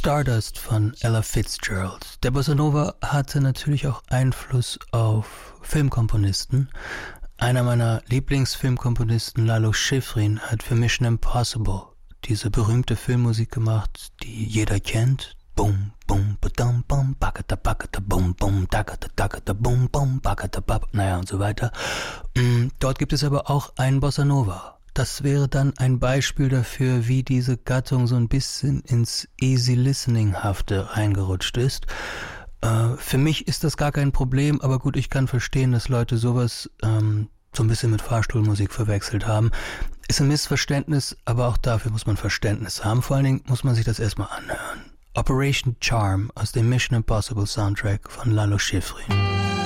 Stardust von Ella Fitzgerald. Der Bossa Nova hatte natürlich auch Einfluss auf Filmkomponisten. Einer meiner Lieblingsfilmkomponisten, Lalo Schifrin, hat für Mission Impossible diese berühmte Filmmusik gemacht, die jeder kennt. Bum, bum, badam, bum, bakata, bakata, bum, bum, dakata, dakata, bum, bum, bakata, bab, naja und so weiter. Dort gibt es aber auch einen Bossa Nova. Das wäre dann ein Beispiel dafür, wie diese Gattung so ein bisschen ins Easy-Listening-hafte reingerutscht ist. Für mich ist das gar kein Problem, aber gut, ich kann verstehen, dass Leute sowas so ein bisschen mit Fahrstuhlmusik verwechselt haben. Ist ein Missverständnis, aber auch dafür muss man Verständnis haben. Vor allen Dingen muss man sich das erstmal anhören. Operation Charm aus dem Mission Impossible Soundtrack von Lalo Schifrin.